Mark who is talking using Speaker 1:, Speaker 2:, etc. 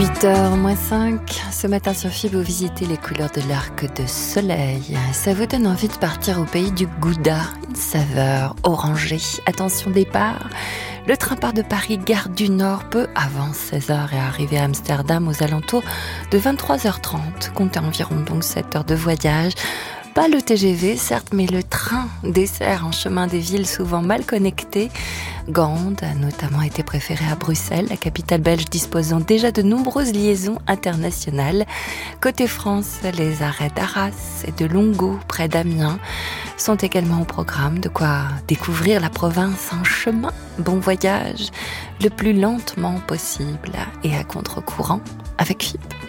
Speaker 1: 8h-5, ce matin sur FIB, vous visitez les couleurs de l'arc de soleil. Ça vous donne envie de partir au pays du Gouda, une saveur orangée. Attention départ, le train part de Paris, gare du Nord, peu avant 16h et arrivé à Amsterdam aux alentours de 23h30. Comptez environ donc 7 heures de voyage. Pas le TGV, certes, mais le train dessert un chemin des villes souvent mal connectées. Gand a notamment été préféré à Bruxelles, la capitale belge disposant déjà de nombreuses liaisons internationales. Côté France, les arrêts d'Arras et de Longo, près d'Amiens, sont également au programme. De quoi découvrir la province en chemin. Bon voyage, le plus lentement possible et à contre-courant avec FIB.